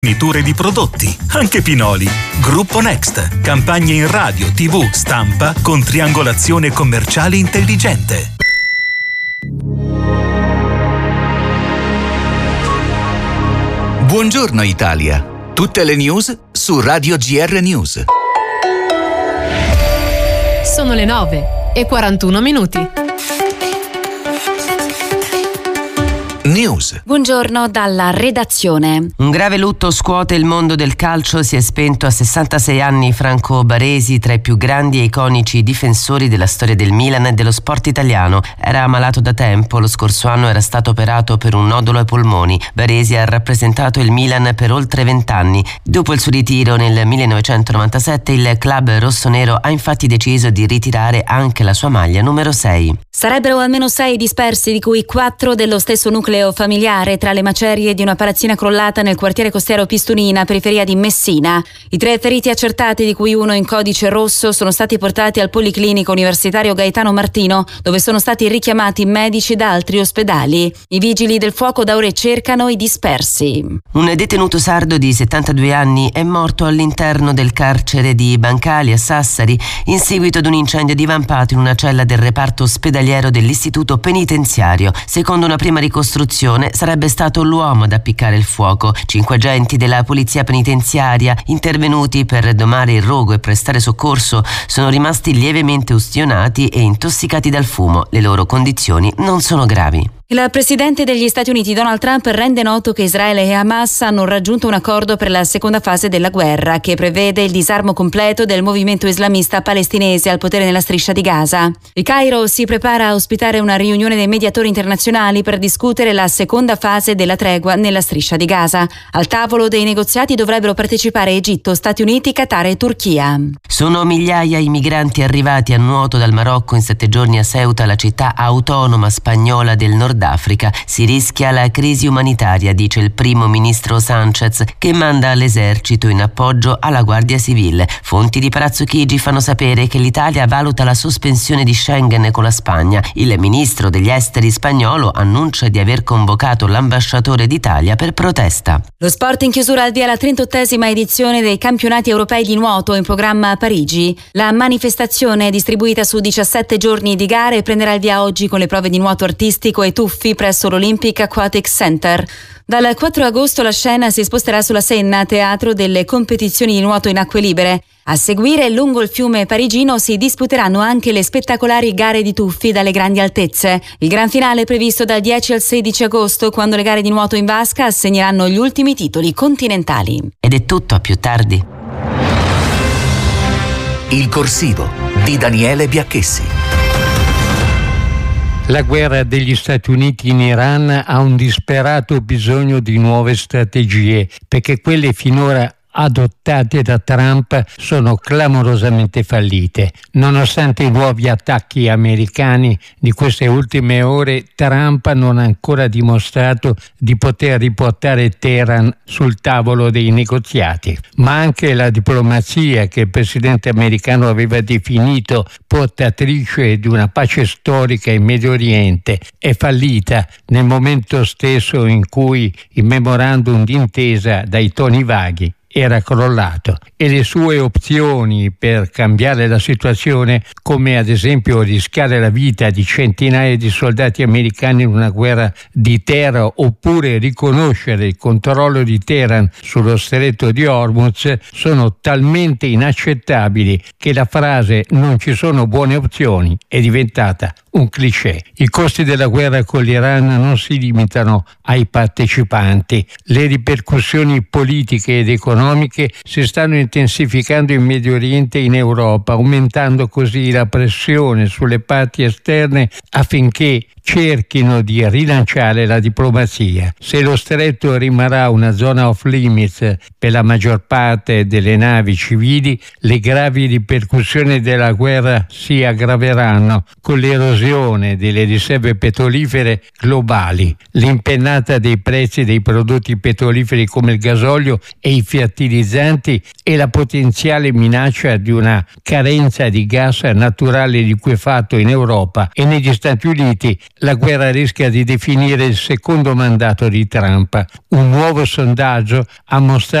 Forniture di prodotti, anche Pinoli. Gruppo Next. Campagne in radio, TV, stampa con triangolazione commerciale intelligente. Buongiorno Italia. Tutte le news su Radio GR News. Sono le 9:41. News. Buongiorno dalla redazione. Un grave lutto scuote il mondo del calcio. Si è spento a 66 anni Franco Baresi, tra i più grandi e iconici difensori della storia del Milan e dello sport italiano. Era ammalato da tempo, lo scorso anno era stato operato per un nodulo ai polmoni. Baresi ha rappresentato il Milan per oltre 20 anni. Dopo il suo ritiro nel 1997 il club rossonero ha infatti deciso di ritirare anche la sua maglia numero 6. Sarebbero almeno 6 dispersi, di cui 4 dello stesso nucleo familiare, tra le macerie di una palazzina crollata nel quartiere costiero Pistunina, periferia di Messina. I 3 feriti accertati, di cui uno in codice rosso, sono stati portati al Policlinico Universitario Gaetano Martino, dove sono stati richiamati medici da altri ospedali. I vigili del fuoco da ore cercano i dispersi. Un detenuto sardo di 72 anni è morto all'interno del carcere di Bancali a Sassari in seguito ad un incendio divampato in una cella del reparto ospedaliero dell'istituto penitenziario. Secondo una prima ricostruzione sarebbe stato l'uomo ad appiccare il fuoco. 5 agenti della polizia penitenziaria, intervenuti per domare il rogo e prestare soccorso, sono rimasti lievemente ustionati e intossicati dal fumo. Le loro condizioni non sono gravi. Il presidente degli Stati Uniti Donald Trump rende noto che Israele e Hamas hanno raggiunto un accordo per la seconda fase della guerra, che prevede il disarmo completo del movimento islamista palestinese al potere nella striscia di Gaza. Il Cairo si prepara a ospitare una riunione dei mediatori internazionali per discutere la seconda fase della tregua nella striscia di Gaza. Al tavolo dei negoziati dovrebbero partecipare Egitto, Stati Uniti, Qatar e Turchia. Sono migliaia i migranti arrivati a nuoto dal Marocco in 7 giorni a Ceuta, la città autonoma spagnola del Nord Africa. Si rischia la crisi umanitaria, dice il primo ministro Sanchez, che manda l'esercito in appoggio alla Guardia Civile. Fonti di Palazzo Chigi fanno sapere che l'Italia valuta la sospensione di Schengen con la Spagna. Il ministro degli esteri spagnolo annuncia di aver convocato l'ambasciatore d'Italia per protesta. Lo sport in chiusura al via la 38esima edizione dei campionati europei di nuoto in programma a Parigi. La manifestazione, distribuita su 17 giorni di gare, prenderà il via oggi con le prove di nuoto artistico e tuffi presso l'Olympic Aquatic Center. Dal 4 agosto la scena si sposterà sulla Senna, teatro delle competizioni di nuoto in acque libere. A seguire, lungo il fiume parigino si disputeranno anche le spettacolari gare di tuffi dalle grandi altezze. Il gran finale è previsto dal 10 al 16 agosto, quando le gare di nuoto in vasca assegneranno gli ultimi titoli continentali. Ed è tutto, a più tardi. Il corsivo di Daniele Biacchessi. La guerra degli Stati Uniti in Iran ha un disperato bisogno di nuove strategie, perché quelle finora adottate da Trump sono clamorosamente fallite. Nonostante i nuovi attacchi americani di queste ultime ore, Trump non ha ancora dimostrato di poter riportare Teheran sul tavolo dei negoziati. Ma anche la diplomazia, che il presidente americano aveva definito portatrice di una pace storica in Medio Oriente, è fallita nel momento stesso in cui il memorandum d'intesa dai toni vaghi era crollato, e le sue opzioni per cambiare la situazione, come ad esempio rischiare la vita di centinaia di soldati americani in una guerra di terra, oppure riconoscere il controllo di Teheran sullo stretto di Hormuz, sono talmente inaccettabili che la frase "non ci sono buone opzioni" è diventata un cliché. I costi della guerra con l'Iran non si limitano ai partecipanti. Le ripercussioni politiche ed economiche si stanno intensificando in Medio Oriente e in Europa, aumentando così la pressione sulle parti esterne affinché cerchino di rilanciare la diplomazia. Se lo stretto rimarrà una zona off limits per la maggior parte delle navi civili, le gravi ripercussioni della guerra si aggraveranno con l'erosione delle riserve petrolifere globali, l'impennata dei prezzi dei prodotti petroliferi come il gasolio e i fertilizzanti e la potenziale minaccia di una carenza di gas naturale liquefatto in Europa e negli Stati Uniti. la guerra rischia di definire il secondo mandato di Trump. Un nuovo sondaggio ha mostrato